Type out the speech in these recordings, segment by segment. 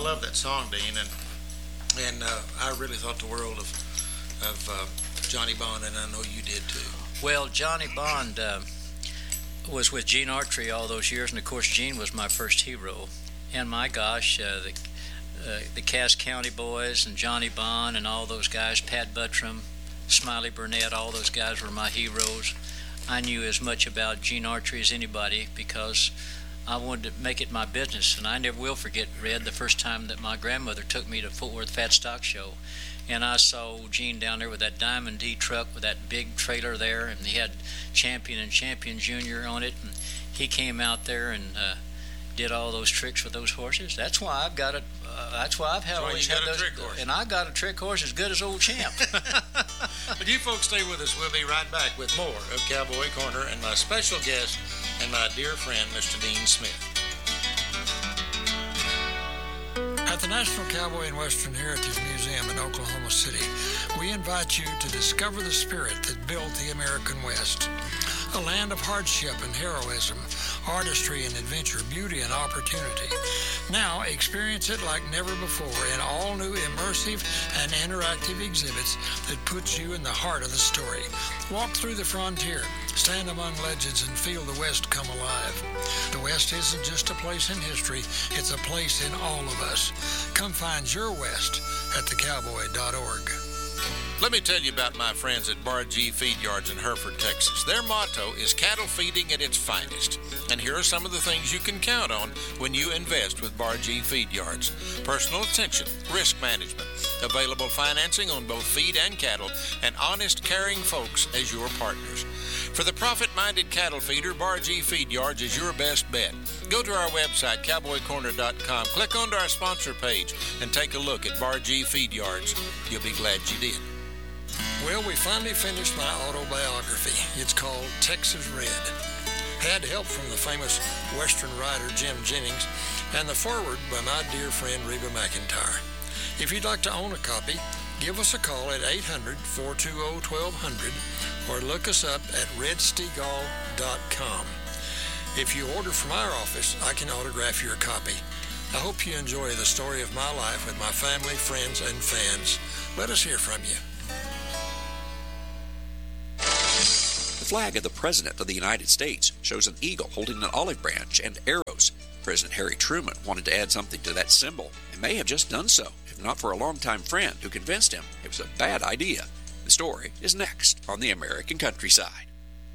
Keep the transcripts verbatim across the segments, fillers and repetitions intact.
love that song, Dean, and and uh, I really thought the world of of uh, Johnny Bond, and I know you did too. Well, Johnny Bond uh, was with Gene Autry all those years, and of course Gene was my first hero. And my gosh, uh, the uh, the Cass County Boys and Johnny Bond and all those guys, Pat Buttram, Smiley Burnett, all those guys were my heroes. I knew as much about Gene Autry as anybody because I wanted to make it my business, and I never will forget, Red, the first time that my grandmother took me to Fort Worth Fat Stock Show, and I saw Gene down there with that Diamond D truck with that big trailer there, and he had Champion and Champion Junior on it, and he came out there and uh, did all those tricks with those horses. That's why I've got it. Uh, that's why I've had, always had those. And I got a trick horse as good as old Champ. But you folks stay with us. We'll be right back with more of Cowboy Corner and my special guest and my dear friend, Mister Dean Smith. At the National Cowboy and Western Heritage Museum in Oklahoma City, we invite you to discover the spirit that built the American West. A land of hardship and heroism, artistry and adventure, beauty and opportunity. Now experience it like never before in all new immersive and interactive exhibits that put you in the heart of the story. Walk through the frontier, stand among legends, and feel the West come alive. The West isn't just a place in history, it's a place in all of us. Come find your West at the cowboy dot org. Let me tell you about my friends at Bar G Feed Yards in Hereford, Texas. Their motto is cattle feeding at its finest. And here are some of the things you can count on when you invest with Bar G Feed Yards. Personal attention, risk management, available financing on both feed and cattle, and honest, caring folks as your partners. For the profit-minded cattle feeder, Bar G Feed Yards is your best bet. Go to our website, cowboy corner dot com, click onto our sponsor page, and take a look at Bar G Feed Yards. You'll be glad you did. Well, we finally finished my autobiography. It's called Texas Red. Had help from the famous Western writer Jim Jennings and the foreword by my dear friend Reba McEntire. If you'd like to own a copy, give us a call at eight hundred, four two zero, twelve hundred or look us up at red stegall dot com. If you order from our office, I can autograph your copy. I hope you enjoy the story of my life with my family, friends, and fans. Let us hear from you. The flag of the President of the United States shows an eagle holding an olive branch and arrows. President Harry Truman wanted to add something to that symbol and may have just done so, if not for a longtime friend who convinced him it was a bad idea. The story is next on the American Countryside.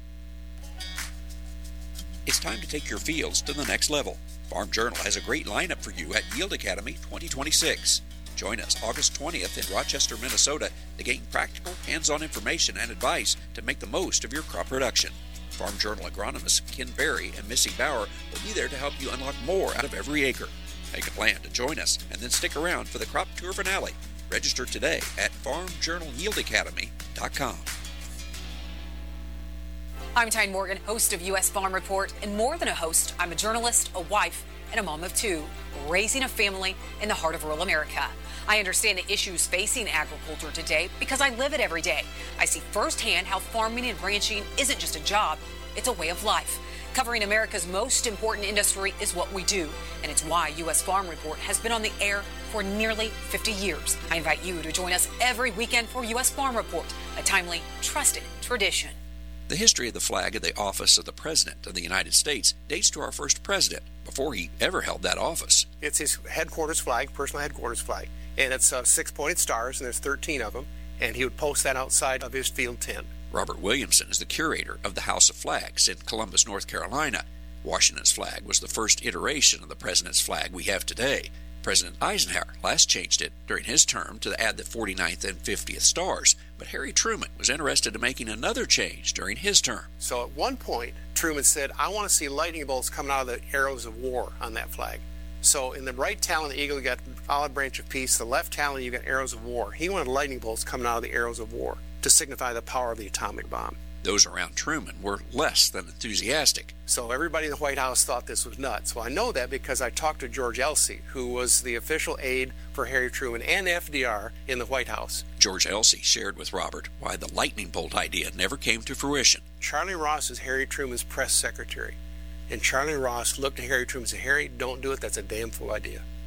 It's time to take your fields to the next level. Farm Journal has a great lineup for you at Yield Academy twenty twenty-six. Join us August twentieth in Rochester, Minnesota to gain practical, hands-on information and advice to make the most of your crop production. Farm Journal agronomists Ken Berry and Missy Bauer will be there to help you unlock more out of every acre. Make a plan to join us and then stick around for the crop tour finale. Register today at farm journal yield academy dot com. I'm Tyne Morgan, host of U S Farm Report, and more than a host, I'm a journalist, a wife, and a mom of two, raising a family in the heart of rural America. I understand the issues facing agriculture today because I live it every day. I see firsthand how farming and ranching isn't just a job, it's a way of life. Covering America's most important industry is what we do, and it's why U S Farm Report has been on the air for nearly fifty years. I invite you to join us every weekend for U S Farm Report, a timely, trusted tradition. The history of the flag of the office of the President of the United States dates to our first president, before he ever held that office. It's his headquarters flag, personal headquarters flag, and it's uh, six-pointed stars, and there's thirteen of them, and he would post that outside of his field tent. Robert Williamson is the curator of the House of Flags in Columbus, North Carolina. Washington's flag was the first iteration of the president's flag we have today. President Eisenhower last changed it during his term to add the forty-ninth and fiftieth stars, but Harry Truman was interested in making another change during his term. So at one point, Truman said, I want to see lightning bolts coming out of the arrows of war on that flag. So in the right talon of the eagle, you got olive branch of peace. The left talon, you got arrows of war. He wanted lightning bolts coming out of the arrows of war to signify the power of the atomic bomb. Those around Truman were less than enthusiastic. So everybody in the White House thought this was nuts. Well, I know that because I talked to George Elsey, who was the official aide for Harry Truman and F D R in the White House. George Elsey shared with Robert why the lightning bolt idea never came to fruition. Charlie Ross is Harry Truman's press secretary. And Charlie Ross looked at Harry Truman and said, Harry, don't do it. That's a damn fool idea.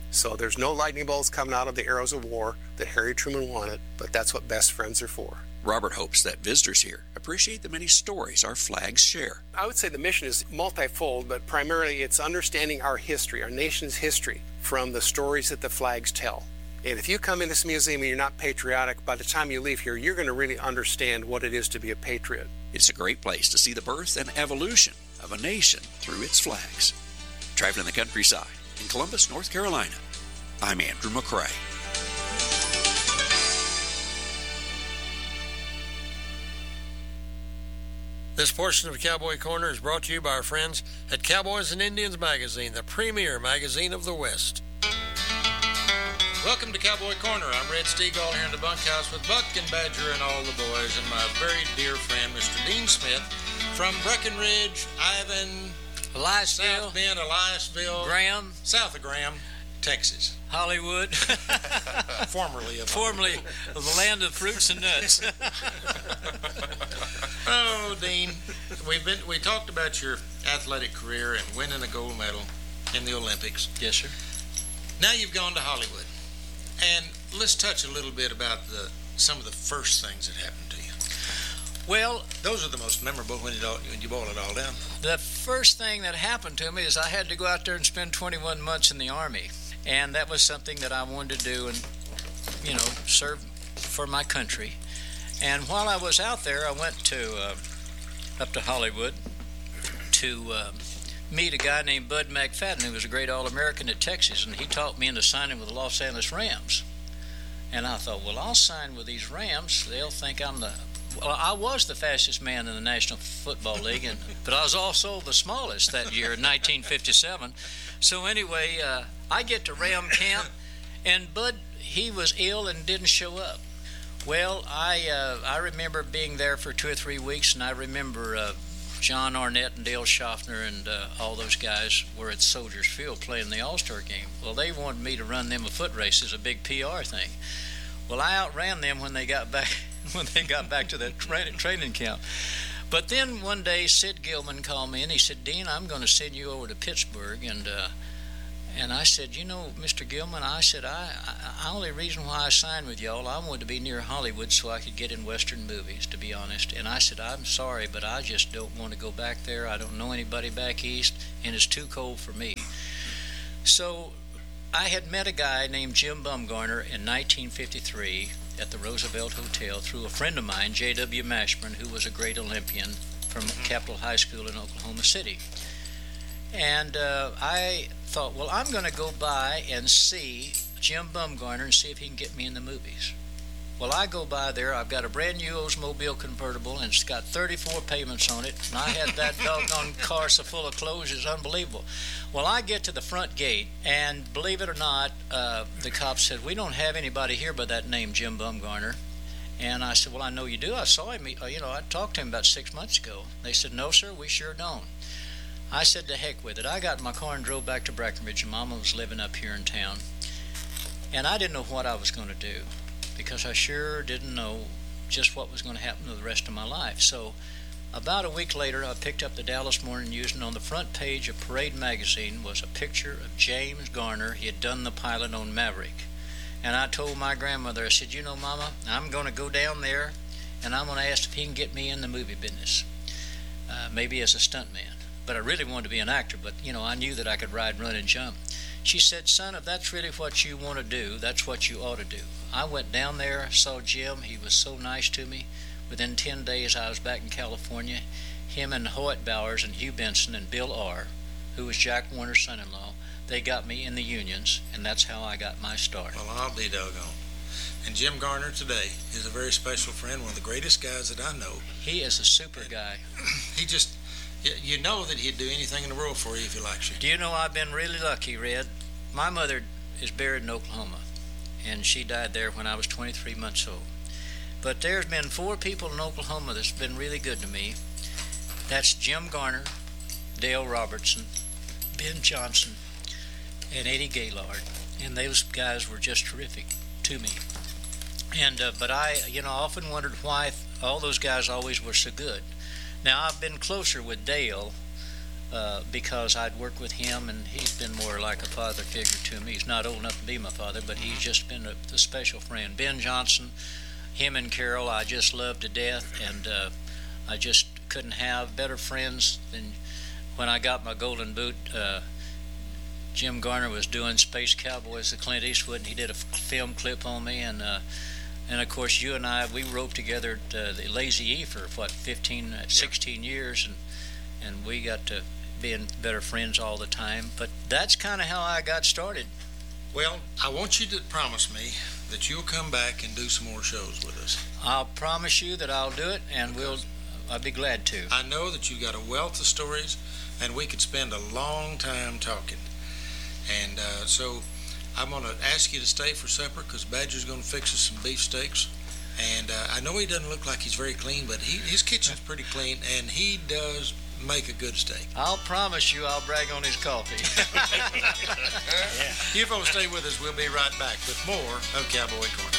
So there's no lightning bolts coming out of the arrows of war that Harry Truman wanted, but that's what best friends are for. Robert hopes that visitors here appreciate the many stories our flags share. I would say the mission is multifold, but primarily it's understanding our history, our nation's history, from the stories that the flags tell. And if you come in this museum and you're not patriotic, by the time you leave here, you're going to really understand what it is to be a patriot. It's a great place to see the birth and evolution of a nation through its flags. Traveling the countryside in Columbus, North Carolina, I'm Andrew McCrae. This portion of Cowboy Corner is brought to you by our friends at Cowboys and Indians Magazine, the premier magazine of the West. Welcome to Cowboy Corner. I'm Red Steagall here in the bunkhouse with Buck and Badger and all the boys and my very dear friend, Mister Dean Smith from Breckenridge, Ivan, Eliasville, South Bend, Eliasville, Graham, south of Graham, Texas. Hollywood, Formerly of formerly of the land of fruits and nuts. Oh, Dean, we've been we talked about your athletic career and winning a gold medal in the Olympics. Yes, sir. Now you've gone to Hollywood, and let's touch a little bit about the some of the first things that happened to you. Well, Those are the most memorable when you, when you boil it all down. the first thing that happened to me is I had to go out there and spend twenty-one months in the Army. And that was something that I wanted to do and, you know, serve for my country. And while I was out there, I went to uh, up to Hollywood to uh, meet a guy named Bud McFadden, who was a great All-American at Texas, and he talked me into signing with the Los Angeles Rams. And I thought, well, I'll sign with these Rams. They'll think I'm the... Well, I was the fastest man in the National Football League, and but I was also the smallest that year in nineteen fifty-seven. So anyway, uh, I get to Ram camp, and Bud, he was ill and didn't show up. Well, I uh, I remember being there for two or three weeks, and I remember uh, John Arnett and Dale Schaffner and uh, all those guys were at Soldiers Field playing the All-Star game. Well, they wanted me to run them a foot race as a big P R thing. Well, I outran them when they got back when they got back to the tra- training camp. But then one day, Sid Gilman called me, and he said, Dean, I'm going to send you over to Pittsburgh. And uh, and I said, you know, Mister Gilman, I said, I, I only reason why I signed with y'all, I wanted to be near Hollywood so I could get in Western movies, to be honest. And I said, I'm sorry, but I just don't want to go back there. I don't know anybody back east, and it's too cold for me. So I had met a guy named Jim Bumgarner in nineteen fifty-three at the Roosevelt Hotel through a friend of mine, J W Mashburn, who was a great Olympian from Capitol High School in Oklahoma City. And uh, I thought, well, I'm going to go by and see Jim Bumgarner and see if he can get me in the movies. Well, I go by there. I've got a brand new Oldsmobile convertible, and it's got thirty-four payments on it. And I had that doggone car so full of clothes, it's unbelievable. Well, I get to the front gate, and believe it or not, uh, the cop said, we don't have anybody here by that name, Jim Bumgarner. And I said, well, I know you do. I saw him. Uh, you know, I talked to him about six months ago. They said, no, sir, we sure don't. I said, to heck with it. I got in my car and drove back to Breckenridge, and Mama was living up here in town. And I didn't know what I was going to do, because I sure didn't know just what was going to happen to the rest of my life. So about a week later, I picked up the Dallas Morning News, and on the front page of Parade magazine was a picture of James Garner. He had done the pilot on Maverick. And I told my grandmother, I said, you know, Mama, I'm going to go down there, and I'm going to ask if he can get me in the movie business, uh, maybe as a stuntman. But I really wanted to be an actor, but, you know, I knew that I could ride, run, and jump. She said, son, if that's really what you want to do, that's what you ought to do. I went down there, saw Jim. He was so nice to me. Within ten days, I was back in California. Him and Hoyt Bowers and Hugh Benson and Bill R., who was Jack Warner's son-in-law, they got me in the unions, and that's how I got my start. Well, I'll be doggone. And Jim Garner today is a very special friend, one of the greatest guys that I know. He is a super guy. He just, you know that he'd do anything in the world for you if he likes you. Do you know I've been really lucky, Red? My mother is buried in Oklahoma, and she died there when I was twenty-three months old. But there's been four people in Oklahoma that's been really good to me. That's Jim Garner, Dale Robertson, Ben Johnson, and Eddie Gaylord. And those guys were just terrific to me. And uh, but I, you know, often wondered why all those guys always were so good. Now, I've been closer with Dale uh, because I'd worked with him, and he's been more like a father figure to me. He's not old enough to be my father, but he's just been a, a special friend. Ben Johnson, him and Carol, I just love to death, and uh, I just couldn't have better friends than when I got my Golden Boot. Uh, Jim Garner was doing Space Cowboys with Clint Eastwood, and he did a film clip on me, and uh, and of course you and I, we roped together at uh, the Lazy E for what, fifteen, sixteen years, and and we got to being better friends all the time. But that's kind of how I got started. Well, I want you to promise me that you'll come back and do some more shows with us. I'll promise you that I'll do it, and we'll. I'll be glad to. I know that you got a wealth of stories, and we could spend a long time talking. And uh, so I'm going to ask you to stay for supper because Badger's going to fix us some beef steaks. And uh, I know he doesn't look like he's very clean, but he, his kitchen's pretty clean, and he does make a good steak. I'll promise you I'll brag on his coffee. Yeah. You folks stay with us. We'll be right back with more of Cowboy Corner.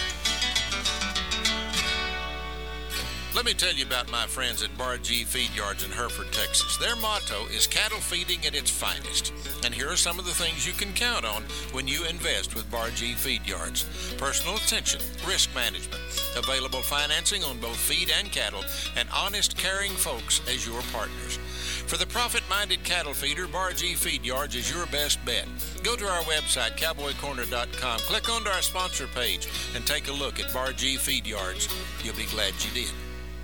Let me tell you about my friends at Bar G Feed Yards in Hereford, Texas. Their motto is cattle feeding at its finest. And here are some of the things you can count on when you invest with Bar G Feed Yards. Personal attention, risk management, available financing on both feed and cattle, and honest, caring folks as your partners. For the profit-minded cattle feeder, Bar G Feed Yards is your best bet. Go to our website, cowboy corner dot com, click onto our sponsor page, and take a look at Bar G Feed Yards. You'll be glad you did.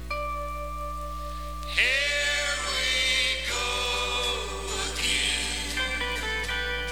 Here we go again.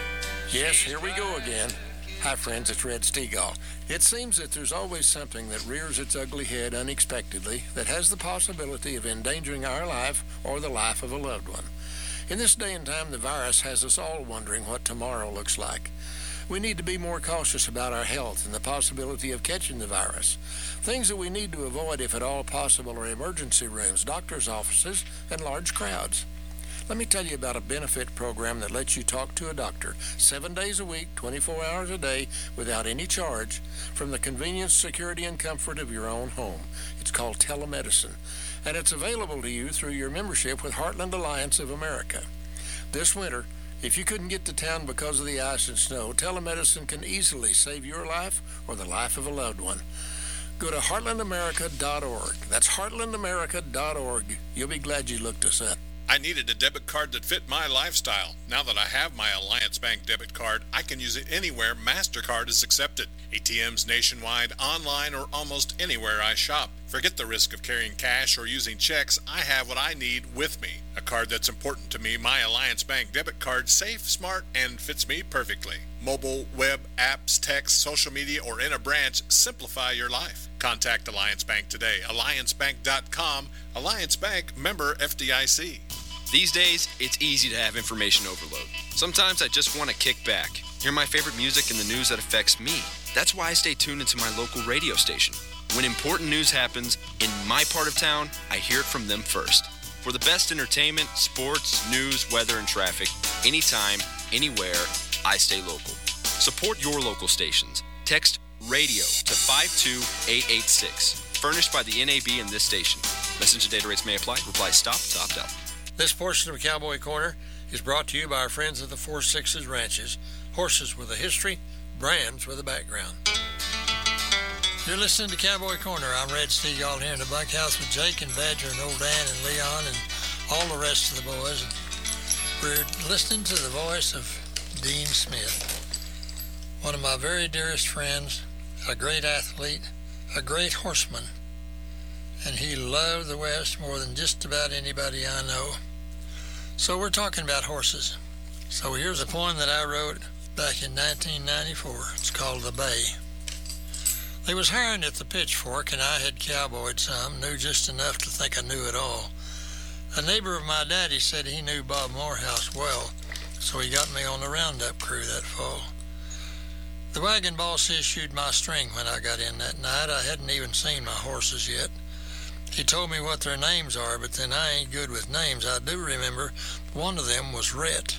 Yes, here we go again. Hi, friends, it's Red Stegall. It seems that there's always something that rears its ugly head unexpectedly that has the possibility of endangering our life or the life of a loved one. In this day and time, the virus has us all wondering what tomorrow looks like. We need to be more cautious about our health and the possibility of catching the virus. Things that we need to avoid, if at all possible, are emergency rooms, doctors' offices, and large crowds. Let me tell you about a benefit program that lets you talk to a doctor seven days a week, twenty-four hours a day, without any charge, from the convenience, security, and comfort of your own home. It's called telemedicine, and it's available to you through your membership with Heartland Alliance of America. This winter, if you couldn't get to town because of the ice and snow, telemedicine can easily save your life or the life of a loved one. Go to heartland america dot org. That's heartland america dot org. You'll be glad you looked us up. I needed a debit card that fit my lifestyle. Now that I have my Alliance Bank debit card, I can use it anywhere MasterCard is accepted. A T Ms nationwide, online, or almost anywhere I shop. Forget the risk of carrying cash or using checks. I have what I need with me. A card that's important to me, my Alliance Bank debit card, safe, smart, and fits me perfectly. Mobile, web, apps, text, social media, or in a branch, simplify your life. Contact Alliance Bank today. alliance bank dot com. Alliance Bank, member F D I C. These days, it's easy to have information overload. Sometimes I just want to kick back, hear my favorite music and the news that affects me. That's why I stay tuned into my local radio station. When important news happens in my part of town, I hear it from them first. For the best entertainment, sports, news, weather, and traffic, anytime, anywhere, I stay local. Support your local stations. Text RADIO to five two eight eight six. Furnished by the N A B and this station. Message and data rates may apply. Reply STOP to opt out. This portion of Cowboy Corner is brought to you by our friends at the Four Sixes Ranches. Horses with a history, brands with a background. You're listening to Cowboy Corner. I'm Red Stegall here in the bunkhouse with Jake and Badger and old Dan and Leon and all the rest of the boys. We're listening to the voice of Dean Smith, one of my very dearest friends, a great athlete, a great horseman, and he loved the West more than just about anybody I know. So we're talking about horses. So here's a poem that I wrote back in nineteen ninety-four. It's called The Bay. They was hiring at the Pitchfork, and I had cowboyed some, knew just enough to think I knew it all. A neighbor of my daddy said he knew Bob Morehouse well, so he got me on the roundup crew that fall. The wagon boss issued my string when I got in that night. I hadn't even seen my horses yet. He told me what their names are, but then I ain't good with names. I do remember one of them was Rhett.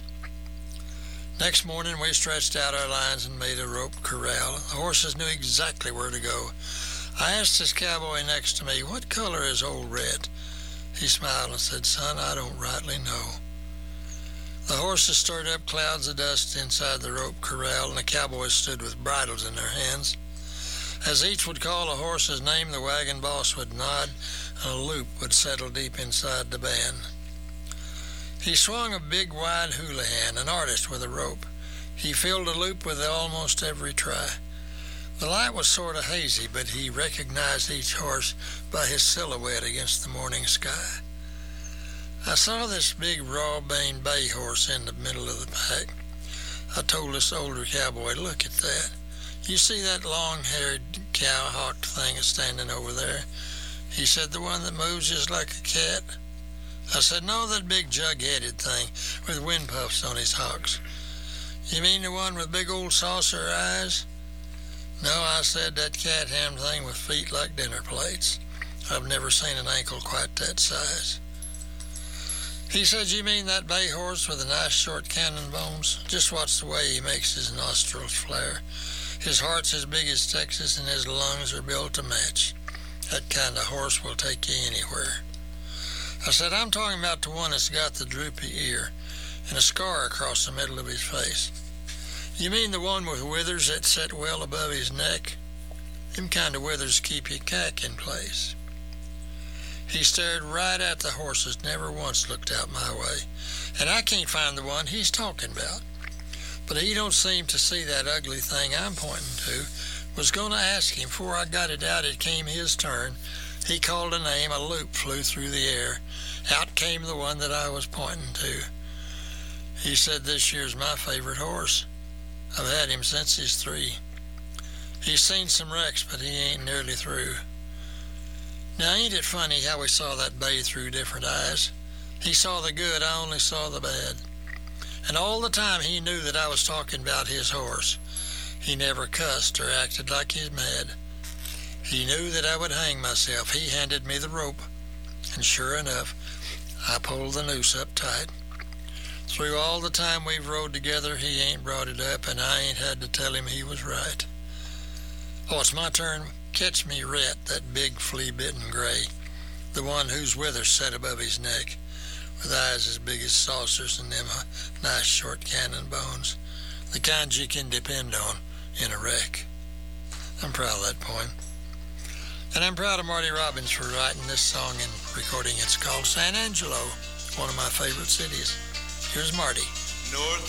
Next morning, we stretched out our lines and made a rope corral. The horses knew exactly where to go. I asked this cowboy next to me, "What color is old Rhett?" He smiled and said, "Son, I don't rightly know." The horses stirred up clouds of dust inside the rope corral, and the cowboys stood with bridles in their hands. As each would call a horse's name, the wagon boss would nod, and a loop would settle deep inside the band. He swung a big wide houlihan, an artist with a rope. He filled a loop with almost every try. The light was sort of hazy, but he recognized each horse by his silhouette against the morning sky. I saw this big raw-boned bay horse in the middle of the pack. I told this older cowboy, "Look at that. You see that long-haired cow-hawked thing standing over there?" He said, "The one that moves just like a cat?" I said, "No, that big jug-headed thing with wind puffs on his hocks." "You mean the one with big old saucer eyes?" "No," I said, "that cat-ham thing with feet like dinner plates. I've never seen an ankle quite that size." He said, "You mean that bay horse with the nice short cannon bones? Just watch the way he makes his nostrils flare. His heart's as big as Texas and his lungs are built to match. That kind of horse will take you anywhere." I said, "I'm talking about the one that's got the droopy ear and a scar across the middle of his face." "You mean the one with withers that set well above his neck? Them kind of withers keep your cack in place." He stared right at the horses, never once looked out my way. And I can't find the one he's talking about. But he don't seem to see that ugly thing I'm pointing to. Was going to ask him. Before I got it out, it came his turn. He called a name, a loop flew through the air. Out came the one that I was pointing to. He said, "This year's my favorite horse. I've had him since he's three. He's seen some wrecks, but he ain't nearly through." Now, ain't it funny how we saw that bay through different eyes? He saw the good, I only saw the bad. And all the time he knew that I was talking about his horse. He never cussed or acted like he's mad. He knew that I would hang myself. He handed me the rope, and sure enough, I pulled the noose up tight. Through all the time we've rode together, he ain't brought it up, and I ain't had to tell him he was right. Oh, it's my turn. Catch me Rhett, that big flea-bitten gray, the one whose withers set above his neck, with eyes as big as saucers and them nice short cannon bones, the kind you can depend on in a wreck. I'm proud of that poem. And I'm proud of Marty Robbins for writing this song and recording. It's called San Angelo, one of my favorite cities. Here's Marty. North